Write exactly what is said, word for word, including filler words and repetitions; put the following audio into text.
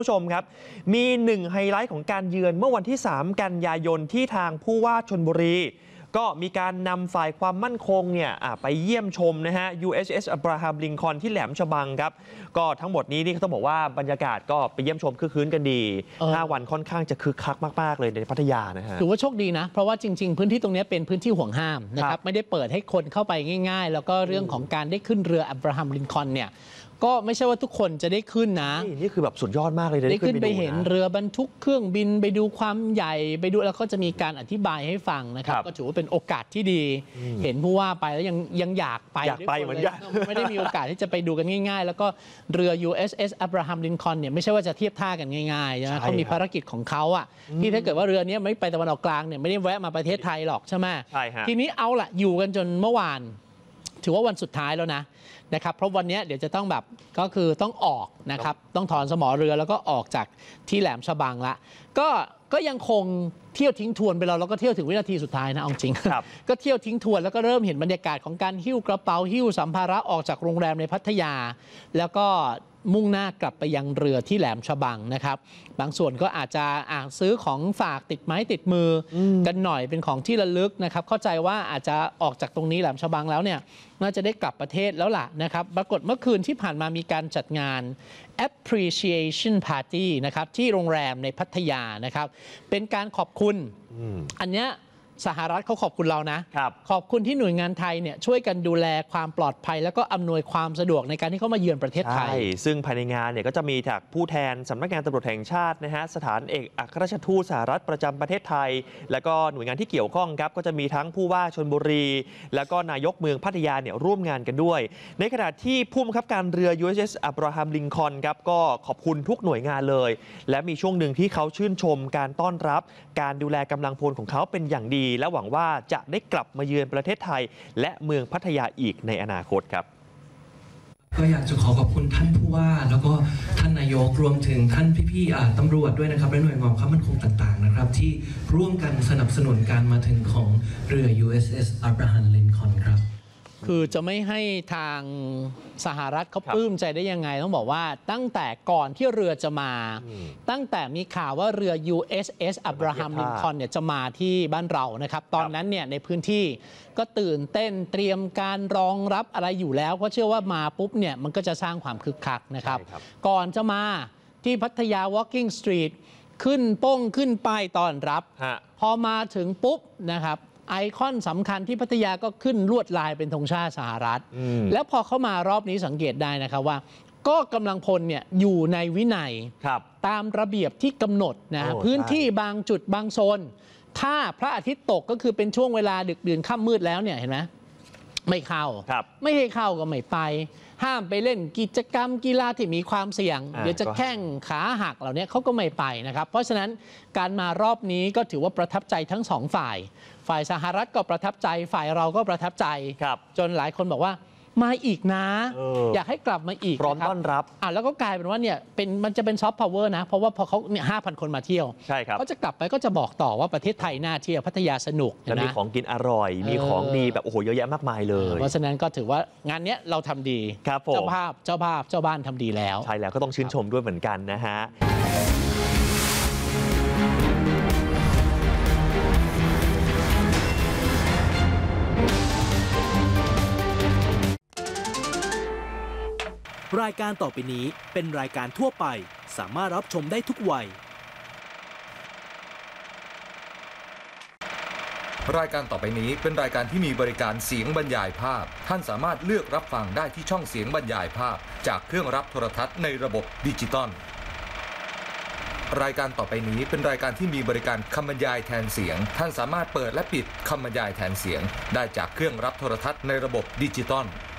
ผู้ชมครับมีหนึ่งไฮไลท์ของการเยือนเมื่อวันที่สามกันยายนที่ทางผู้ว่าชลบุรีก็มีการนำฝ่ายความมั่นคงเนี่ยไปเยี่ยมชมนะฮะ ยู เอส เอส Abraham Lincoln ที่แหลมฉบังครับก็ทั้งหมดนี้นี่ต้องบอกว่าบรรยากาศก็ไปเยี่ยมชมคึกคืนกันดีห้าวันค่อนข้างจะคึกคักมากๆเลยในพัทยานะฮะถือว่าโชคดีนะเพราะว่าจริงๆพื้นที่ตรงนี้เป็นพื้นที่ห่วงห้ามนะครับไม่ได้เปิดให้คนเข้าไปง่ายๆแล้วก็เรื่องของการได้ขึ้นเรือ Abraham Lincoln เนี่ยก็ไม่ใช่ว่าทุกคนจะได้ขึ้นนะนี่คือแบบสุดยอดมากเลยได้ขึ้นไปเห็นเรือบรรทุกเครื่องบินไปดูความใหญ่ไปดูแล้วก็จะมีการอธิบายให้ฟังนะครับก็ถือว่าเป็นโอกาสที่ดีเห็นผู้ว่าไปแล้วยังยังอยากไปอยากไปเหมือนกันไม่ได้มีโอกาสที่จะไปดูกันง่ายๆแล้วก็เรือ ยู เอส เอส Abraham Lincoln เนี่ยไม่ใช่ว่าจะเทียบท่ากันง่ายๆนะเขามีภารกิจของเขาอ่ะที่ถ้าเกิดว่าเรือนี้ไม่ไปตะวันออกกลางเนี่ยไม่ได้แวะมาประเทศไทยหรอกใช่ไหมทีนี้เอาละอยู่กันจนเมื่อวานถือว่าวันสุดท้ายแล้วนะนะครับเพราะวันนี้เดี๋ยวจะต้องแบบก็คือต้องออกนะครับต้องถอนสมอเรือแล้วก็ออกจากที่แหลมฉบังละก็ก็ยังคงเที่ยวทิ้งทวนไปเราแล้วก็เที่ยวถึงวินาทีสุดท้ายนะเอาจริงก็เที่ยวทิ้งทวนแล้วก็เริ่มเห็นบรรยากาศของการหิ้วกระเป๋าหิ้วสัมภาระออกจากโรงแรมในพัทยาแล้วก็มุ่งหน้ากลับไปยังเรือที่แหลมฉบังนะครับบางส่วนก็อาจจะอ่าซื้อของฝากติดไม้ติดมือกันหน่อยเป็นของที่ระลึกนะครับเข้าใจว่าอาจจะออกจากตรงนี้แหลมฉบังแล้วเนี่ยน่าจะได้กลับประเทศแล้วล่ะนะครับปรากฏเมื่อคืนที่ผ่านมามีการจัดงาน appreciation party นะครับที่โรงแรมในพัทยานะครับเป็นการขอบคุณอันเนี้ยสหรัฐเขาขอบคุณเรานะขอบคุณที่หน่วยงานไทยเนี่ยช่วยกันดูแลความปลอดภัยแล้วก็อำนวยความสะดวกในการที่เขามาเยือนประเทศไทยซึ่งภายในงานเนี่ยก็จะมีจากผู้แทนสำนักงานตำรวจแห่งชาตินะฮะสถานเอกอัครราชทูตสหรัฐประจำประเทศไทยแล้วก็หน่วยงานที่เกี่ยวข้องครับก็จะมีทั้งผู้ว่าชลบุรีแล้วก็นายกเมืองพัทยาเนี่ยร่วมงานกันด้วยในขณะที่ผู้บังคับการเรือ ยู เอส เอส Abraham Lincoln ครับก็ขอบคุณทุกหน่วยงานเลยและมีช่วงหนึ่งที่เขาชื่นชมการต้อนรับการดูแลกำลังพลของเขาเป็นอย่างดีและหวังว่าจะได้กลับมาเยือนประเทศไทยและเมืองพัทยาอีกในอนาคตครับก็อยากจะขอขอบคุณท่านผู้ว่าแล้วก็ท่านนายกรวมถึงท่านพี่ๆตำรวจด้วยนะครับและหน่วยงานความมั่นคงต่างๆนะครับที่ร่วมกันสนับสนุนการมาถึงของเรือ ยู เอส เอส Abraham Lincoln ครับคือจะไม่ให้ทางสหรัฐเขาปลื้มใจได้ยังไงต้องบอกว่าตั้งแต่ก่อนที่เรือจะมาตั้งแต่มีข่าวว่าเรือ ยู เอส เอส Abraham Lincoln เนี่ยจะมาที่บ้านเรานะครับตอนนั้นเนี่ยในพื้นที่ก็ตื่นเต้นเตรียมการรองรับอะไรอยู่แล้วเพราะเชื่อว่ามาปุ๊บเนี่ยมันก็จะสร้างความคึกคักนะครับก่อนจะมาที่พัทยา Walking Street ขึ้นป้งขึ้นป้ายต้อนรับพอมาถึงปุ๊บนะครับไอคอนสำคัญที่พัทยาก็ขึ้นลวดลายเป็นธงชาติสหรัฐแล้วพอเข้ามารอบนี้สังเกตได้นะครับว่าก็กำลังพลเนี่ยอยู่ในวินัยตามระเบียบที่กำหนดนะพื้นที่บางจุดบางโซนถ้าพระอาทิตย์ตกก็คือเป็นช่วงเวลาดึกดื่นค่ำมืดแล้วเนี่ยเห็นไหมไม่เข้าไม่ให้เข้าก็ไม่ไปห้ามไปเล่นกิจกรรมกีฬาที่มีความเสี่ยงเดี๋ยวจะแข้งขาหักเหล่านี้เขาก็ไม่ไปนะครับเพราะฉะนั้นการมารอบนี้ก็ถือว่าประทับใจทั้งสองฝ่ายฝ่ายสหรัฐก็ประทับใจฝ่ายเราก็ประทับใจจนหลายคนบอกว่ามาอีกนะอ อ, อยากให้กลับมาอีกพร้อมต้อนรับอ่ะแล้วก็กลายเป็นว่าเนี่ยเป็นมันจะเป็นซอฟต์พาวเวอร์นะเพราะว่าพอเขาเนี่ยห้าพันคนมาเที่ยวใช่ครับเขาจะกลับไปก็จะบอกต่อว่าประเทศไทยน่าเที่ยวพัทยาสนุกและมีของกินอร่อยมีของดีแบบโอ้โหเยอะแยะมากมายเลยเพราะฉะนั้นก็ถือว่างานนี้เราทำดีเจ้าภาพเจ้าภาพเจ้าบ้านทำดีแล้วใช่แล้วก็ต้องชื่นชมด้วยเหมือนกันนะฮะรายการต่อไปนี้เป็นรายการทั่วไปสามารถรับชมได้ทุกวัยรายการต่อไปนี้เป็นรายการที่มีบริการเสียงบรรยายภาพท่านสามารถเลือกรับฟังได้ที่ช่องเสียงบรรยายภาพจากเครื่องรับโทรทัศน์ในระบบดิจิตอลรายการต่อไปนี้เป็นรายการที่มีบริการคำบรรยายแทนเสียงท่านสามารถเปิดและปิดคำบรรยายแทนเสียงได้จากเครื่องรับโทรทัศน์ในระบบดิจิตอล